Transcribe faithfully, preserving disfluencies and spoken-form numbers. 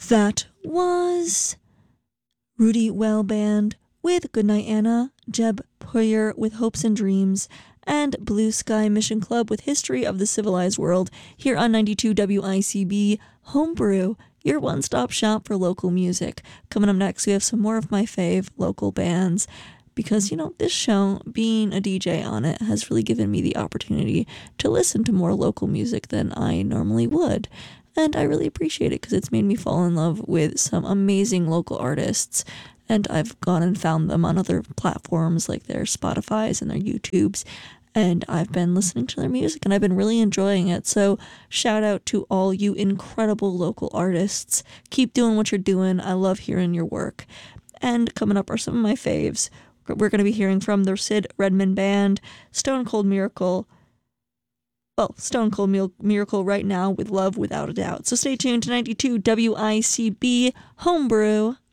That was Rudy Well Band with Goodnight Anna, Jeb Puyer with Hopes and Dreams, and Blue Sky Mission Club with History of the Civilized World here on ninety-two W I C B Homebrew, your one-stop shop for local music. Coming up next, we have some more of my fave local bands because, you know, this show, being a D J on it, has really given me the opportunity to listen to more local music than I normally would. And I really appreciate it because it's made me fall in love with some amazing local artists. And I've gone and found them on other platforms like their Spotify's and their YouTubes. And I've been listening to their music and I've been really enjoying it. So shout out to all you incredible local artists. Keep doing what you're doing. I love hearing your work. And coming up are some of my faves. We're going to be hearing from the Sid Redmond Band, Stone Cold Miracle, Well, Stone Cold Miracle right now with Love Without a Doubt. So stay tuned to ninety-two W I C B Homebrew.